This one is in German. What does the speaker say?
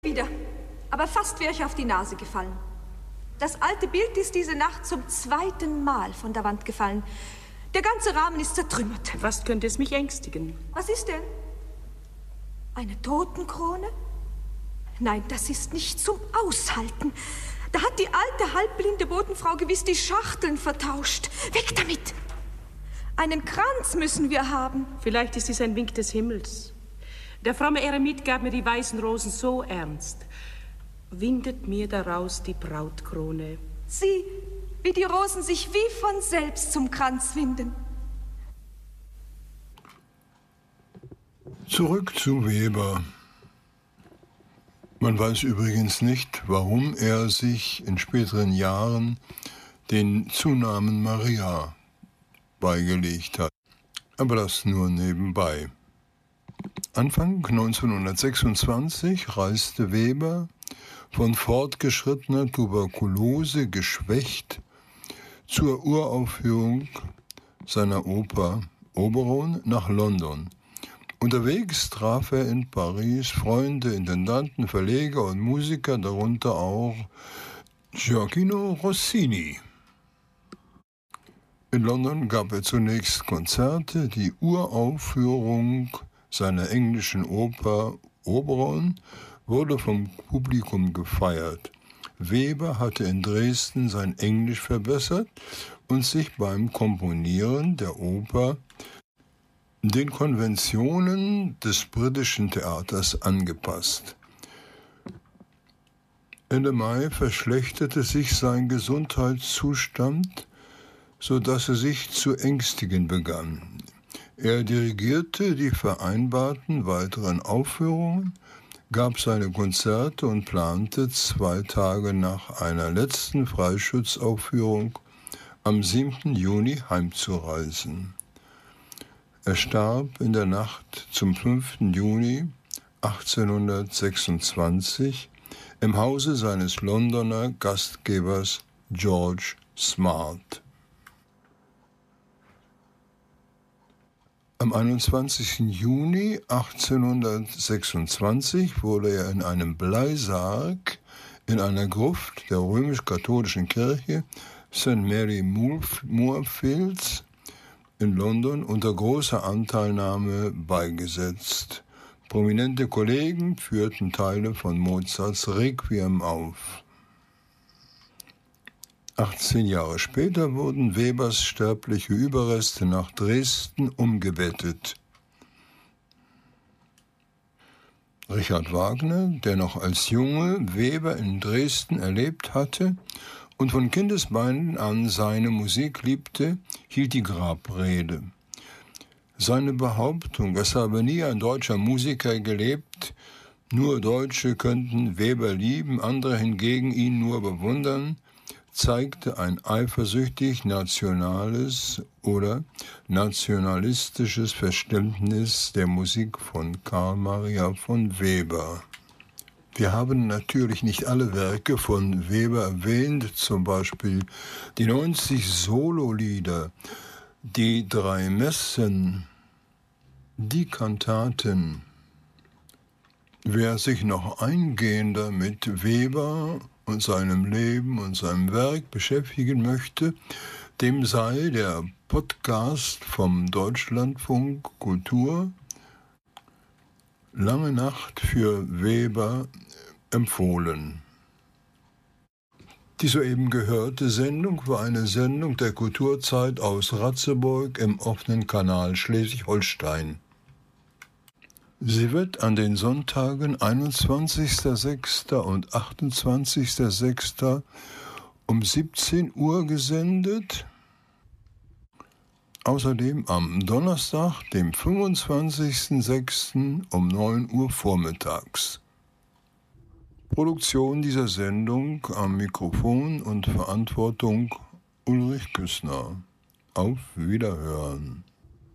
Wieder, aber fast wäre ich auf die Nase gefallen. Das alte Bild ist diese Nacht zum 2. Mal von der Wand gefallen. Der ganze Rahmen ist zertrümmert. Was könnte es mich ängstigen? Was ist denn? Eine Totenkrone? Nein, das ist nicht zum Aushalten. Da hat die alte, halbblinde Botenfrau gewiss die Schachteln vertauscht. Weg damit! Einen Kranz müssen wir haben. Vielleicht ist dies ein Wink des Himmels. Der fromme Eremit gab mir die weißen Rosen so ernst. Windet mir daraus die Brautkrone. Sieh, wie die Rosen sich wie von selbst zum Kranz winden. Zurück zu Weber. Man weiß übrigens nicht, warum er sich in späteren Jahren den Zunamen Maria beigelegt hat. Aber das nur nebenbei. Anfang 1926 reiste Weber von fortgeschrittener Tuberkulose geschwächt zur Uraufführung seiner Oper Oberon nach London. Unterwegs traf er in Paris Freunde, Intendanten, Verleger und Musiker, darunter auch Gioacchino Rossini. In London gab er zunächst Konzerte. Die Uraufführung seiner englischen Oper Oberon wurde vom Publikum gefeiert. Weber hatte in Dresden sein Englisch verbessert und sich beim Komponieren der Oper den Konventionen des britischen Theaters angepasst. Ende Mai verschlechterte sich sein Gesundheitszustand, sodass er sich zu ängstigen begann. Er dirigierte die vereinbarten weiteren Aufführungen, gab seine Konzerte und plante 2 Tage nach einer letzten Freischutzaufführung am 7. Juni heimzureisen. Er starb in der Nacht zum 5. Juni 1826 im Hause seines Londoner Gastgebers George Smart. Am 21. Juni 1826 wurde er in einem Bleisarg in einer Gruft der römisch-katholischen Kirche St. Mary Moorfields in London unter großer Anteilnahme beigesetzt. Prominente Kollegen führten Teile von Mozarts Requiem auf. 18 Jahre später wurden Webers sterbliche Überreste nach Dresden umgebettet. Richard Wagner, der noch als Junge Weber in Dresden erlebt hatte und von Kindesbeinen an seine Musik liebte, hielt die Grabrede. Seine Behauptung, es habe nie ein deutscher Musiker gelebt, nur Deutsche könnten Weber lieben, andere hingegen ihn nur bewundern, zeigte ein eifersüchtig nationales oder nationalistisches Verständnis der Musik von Carl Maria von Weber. Wir haben natürlich nicht alle Werke von Weber erwähnt, zum Beispiel die 90 Sololieder, die 3 Messen, die Kantaten. Wer sich noch eingehender mit Weber und seinem Leben und seinem Werk beschäftigen möchte, dem sei der Podcast vom Deutschlandfunk Kultur Lange Nacht für Weber empfohlen. Die soeben gehörte Sendung war eine Sendung der Kulturzeit aus Ratzeburg im offenen Kanal Schleswig-Holstein. Sie wird an den Sonntagen 21.06. und 28.06. um 17 Uhr gesendet. Außerdem am Donnerstag, dem 25.06. um 9 Uhr vormittags. Produktion dieser Sendung am Mikrofon und Verantwortung Ulrich Küssner. Auf Wiederhören.